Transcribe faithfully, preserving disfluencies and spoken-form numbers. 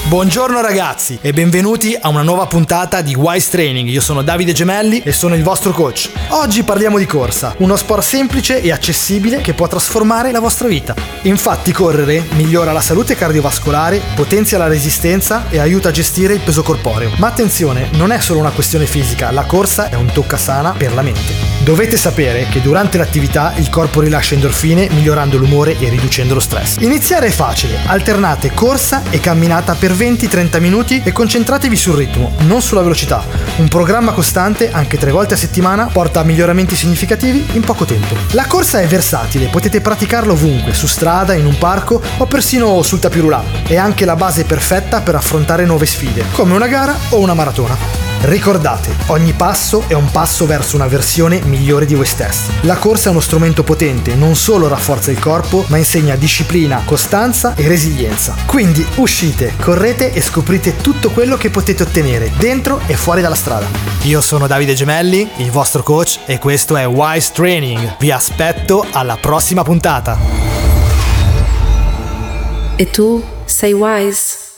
Buongiorno ragazzi e benvenuti a una nuova puntata di Wise Training. Io sono Davide Gemelli e sono il vostro coach. Oggi parliamo di corsa, uno sport semplice e accessibile che può trasformare la vostra vita. Infatti correre migliora la salute cardiovascolare, potenzia la resistenza e aiuta a gestire il peso corporeo. Ma attenzione, non è solo una questione fisica, la corsa è un toccasana per la mente. Dovete sapere che durante l'attività il corpo rilascia endorfine migliorando l'umore e riducendo lo stress. Iniziare è facile, alternate corsa e camminata per venti trenta minuti e concentratevi sul ritmo, non sulla velocità. Un programma costante, anche tre volte a settimana, porta a miglioramenti significativi in poco tempo. La corsa è versatile, potete praticarla ovunque, su strada, in un parco o persino sul tapis roulant. È anche la base perfetta per affrontare nuove sfide, come una gara o una maratona. Ricordate, ogni passo è un passo verso una versione migliore di voi stessi. La corsa è uno strumento potente, non solo rafforza il corpo, ma insegna disciplina, costanza e resilienza. Quindi uscite, correte e scoprite tutto quello che potete ottenere dentro e fuori dalla strada. Io sono Davide Gemelli, il vostro coach, e questo è Wise Training. Vi aspetto alla prossima puntata. E tu sei wise?